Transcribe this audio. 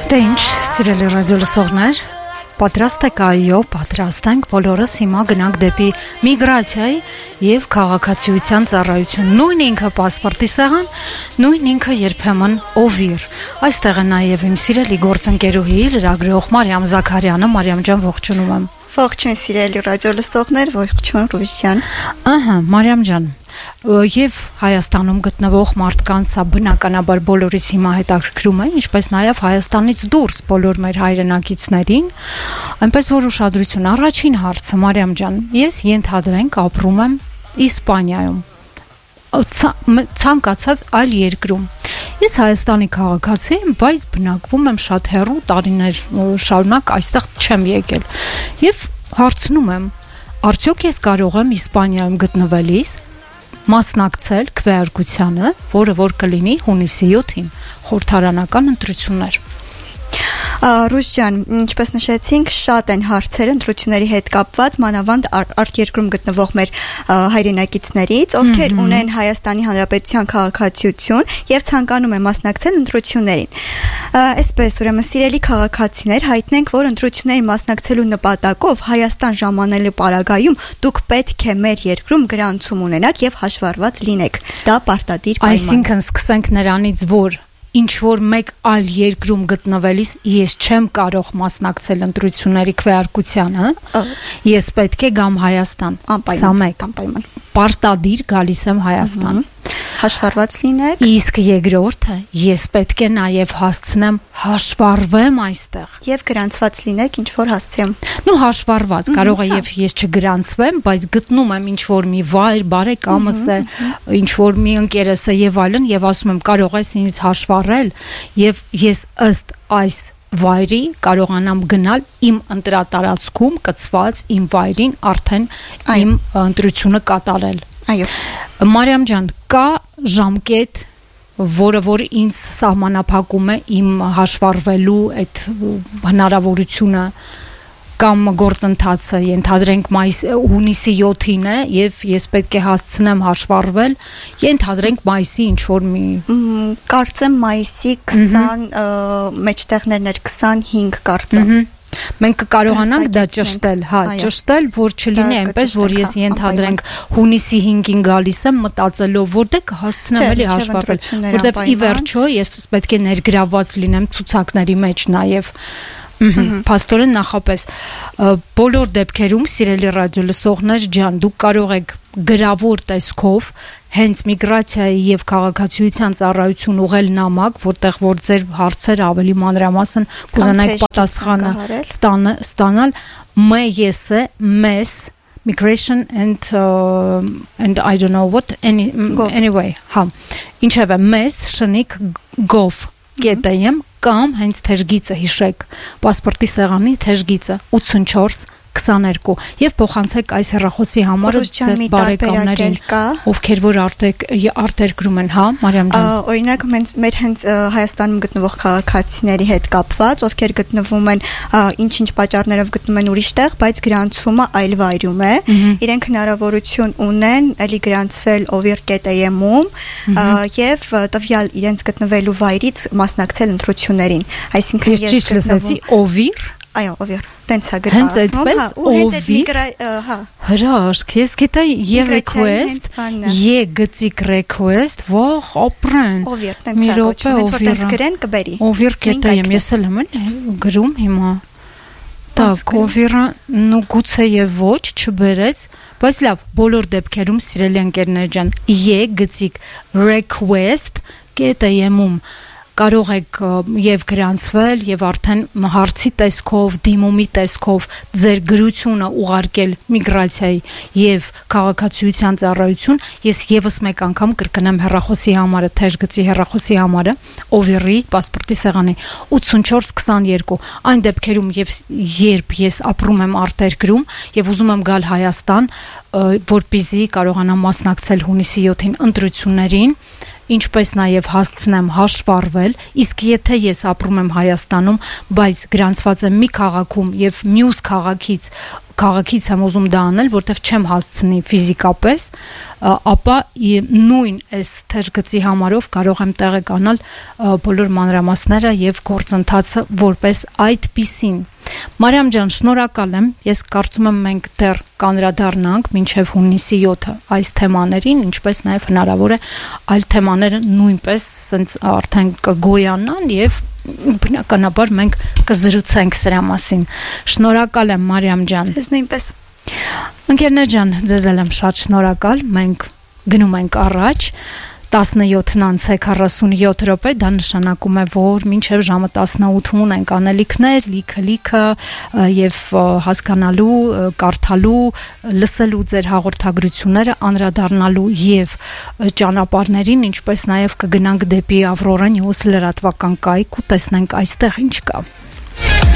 Դե ինչ, սիրելի ռադիո լսողներ, պատրաստ եք այո, պատրաստ ենք, բոլորս հիմա գնանք դեպի միգրացիայի և քաղաքացիության ծառայություն, նույն ինքը պասպորտի սեղան, նույն ինքը երբեմն օվիր, այստեղ է նաև իմ սիրելի գործընկերուհի, լրագրող Մարիամ Զաքարյանը, Մարիամ ջան, ողջունում եմ։ Ողջույն սիրելի ռադիո լսողներ, ողջույն Ռուժյան։ Մարիամ ջան, եւ Հայաստանում գտնվող մարդկանց սա բնականաբար բոլորից հիմա հետաքրքրում է, ինչպես նաեւ Հայաստանից դուրս բոլոր մեր հայրենակիցներին, այնպես որ ուշադրություն, առաջին հարցը, Մարիամ ջան, ես ենթադրենք ապրում եմ Իսպանիայում, ցանկացած այլ երկրում։ Ես Հայաստանի քաղաքացի եմ, բայց բնակվում եմ շատ հեռու, տարիներ շարունակ այստեղ չեմ եկել։ Եվ հարցնում եմ, արդյոք ես կարող եմ Իսպանիայում գտնվելիս մասնակցել քվեարկությանը, որը որ կլինի հունիսի 7-ին, խորհրդարանական ընտրություններ։ Ռուժյան, ինչպես նշեցինք, շատ են հարցերը ընտրությունների հետ կապված, մանավանդ արտերկրում գտնվող մեր հայրենակիցներից, ովքեր ունեն Հայաստանի Հանրապետության քաղաքացիություն եւ ցանկանում են մասնակցել ընտրություններին։ Այսպես, ուրեմն, սիրելի քաղաքացիներ, հայտնենք, որ ընտրություններին մասնակցելու նպատակով Հայաստան ժամանելու պարագայում դուք պետք է մեր երկրում գրանցում ունենաք եւ հաշվառված լինեք։ Դա պարտադիր պայման է։ Այսինքն, սկսենք նրանից, որ ինչ որ մեկ այլ երկրում գտնվելիս ես չեմ կարող մասնակցել ընտրությունների քվեարկությանը, ես պետք է գամ Հայաստան։ Սա մեկ, պարտադիր գալիս եմ Հայաստան։ Հաշվառված լինեք։ Իսկ երկրորդը, ես պետք է նաև հասցնեմ հաշվառվեմ այստեղ։ Եվ գրանցված լինեք ինչ որ հասցեմ։ Նու հաշվառված, կարող է եւ ես չգրանցվեմ, բայց գտնում եմ ինչ որ մի վայր, բարեկամս է, ինչ որ մի ընկերս է եւ այլն, եւ ասում եմ կարող ես ինձ հաշվառել, եւ ես ըստ այս վայրի կարողանամ գնալ իմ ընտրատարածքում կցված իմ վայրին արդեն իմ ընտրությունը կատարել։ Այո։ Մարիամ ջան, կա ժամկետ, որը որ ինձ սահմանափակում է իմ հաշվառվելու այդ հնարավորությունը կամ գործընթացը, ենթադրենք հունիսի 7-ին է եւ ես պետք է հասցնեմ հաշվառվել, ենթադրենք մայիսի ինչ որ մի կարծեմ մայիսի 20 մեջտեղներն էր 25 կարծեմ։ Մենք կարողանանք դա ճշտել, ճշտել, որ չլինի այնպես, որ ես ենթադրենք հունիսի 5-ին գալիս եմ մտածելով, որտեղ կհասցնեմ էլի հաշվառվել, որտեղ ի վերջո ես պետք է ներգրավված լինեմ ցուցակների մեջ նաև։ Փաստորեն նախապես բոլոր դեպքերում սիրելի ռադիո լսողներ ջան, դուք կարող եք գրավոր տեսքով հենց միգրացիայի եւ քաղաքացիության ծառայություն ուղղել նամակ, որտեղ որ ձեր հարցերը ավելի մանրամասն կուզենայք պատասխանը ստանալ MES Migration and I don't know what anyway, ինչևէ MES շնիկ gov կետեմ կամ հենց թեժգիծը հիշեք, պասպորտի սեղանի թեժգիծը 84 22 եւ փոխանցեք այս հեռախոսի համարը ձեր բարեկամներին, ովքեր որ արտերկրում են, Մարիամ ջան։ Օրինակ մեր հենց Հայաստանում գտնվող քաղաքացիների հետ կապված, ովքեր գտնվում են ինչ-ինչ պատճառներով գտնվում են ուրիշ տեղ, բայց գրանցումը այլ վայրում է, իրենք հնարավորություն ունեն էլի գրանցվել ovir.am-ում եւ տվյալ իրենց գտնվելու վայրից մասնակցել ընտրություններին։ Այսինքն ես ճիշտ լսեցի ovir։ Այո, ovir։ Տենց է գրասում, հենց այդպես հրաշք, ես գիտեի request, գծիկ request, ող ապրեն, մի րոպե ovir գրեն կբերի, ovir կետայեմ, ես էլ եմ գրում հիմա, так, ovir-ը գուցե եւ ոչ չբերեց, բայց լավ, բոլոր դեպքերում սիրելի ընկերներ ջան, գծիկ request կետայեմում կարող եք եւ գրանցվել եւ արդեն հարցի տեսքով, դիմումի տեսքով ձեր գրությունը ուղարկել միգրացիայի եւ քաղաքացիության ծառայություն, ես եւս մեկ անգամ կրկնեմ հեռախոսի համարը, թեժգծի հեռախոսի համարը, ovir-ի պասպորտի սեղանի 8422, այն դեպքերում երբ ես ապրում եմ արտերկրում եւ ուզում եմ գալ Հայաստան, որպեսզի կարողանամ մասնակցել հունիսի 7-ին ընտրություններին, ինչպես նաև հասցնեմ հաշվառվել, իսկ եթե ես ապրում եմ Հայաստանում, բայց գրանցված եմ մի քաղաքում եւ մյուս քաղաքից եմ ուզում դա անել, որտեվ չեմ հասցնի ֆիզիկապես, ապա նույն այս թերգծի համարով կարող եմ տեղեկանալ բոլոր մանրամասները եւ գործընթացը որպես այդպիսին։ Մարիամ ջան, շնորհակալ եմ։ Ես կարծում եմ մենք դեռ կանրադառնանք մինչև հունիսի 7-ը այս թեմաներին, ինչպես նաև հնարավոր է այլ թեմաները նույնպես սենց արդեն կգոյանան եւ բնականաբար մենք կզրուցենք սրա մասին։ Շնորհակալ եմ Մարիամ ջան։ Ձեզ նույնպես։ Ընկերներ ջան, ձեզ եմ շատ շնորհակալ։ Մենք գնում ենք առաջ 17:47 րոպե, դա նշանակում է, որ մինչև ժամը 18 ունենք անելիքներ, լիքը եւ հասկանալու, կարդալու, լսելու ձեր հաղորդագրությունները, անդրադառնալու եւ ճանապարհներին, ինչպես նաեւ կգնանք դեպի Ավրորա Նյուս լրատվական կայք ու տեսնենք այստեղ ինչ կա։